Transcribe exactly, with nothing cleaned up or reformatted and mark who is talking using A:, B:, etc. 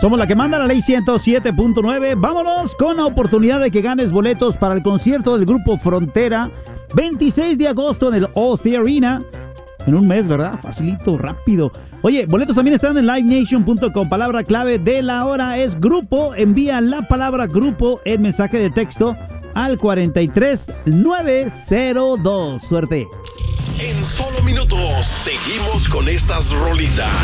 A: Somos la que manda la ley ciento siete punto nueve. Vámonos con la oportunidad de que ganes boletos para el concierto del grupo Frontera, veintiséis de agosto en el Allstate Arena. En un mes, ¿verdad? Facilito, rápido. Oye, boletos también están en live nation punto com. Palabra clave de la hora es grupo. Envía la palabra grupo en mensaje de texto al cuarenta y tres nueve cero dos. Suerte.
B: En solo minutos seguimos con estas rolitas.